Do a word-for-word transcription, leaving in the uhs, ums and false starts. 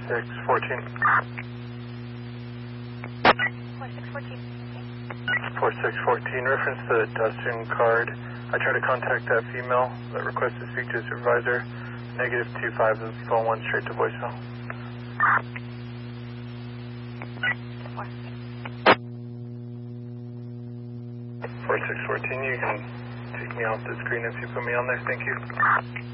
six fourteen. four six fourteen. four six fourteen, reference to the Dustin card. I tried to contact that female that requested to speak to a supervisor. Negative two five, the phone went straight to voicemail. four six fourteen, you can take me off the screen if you put me on there. Thank you.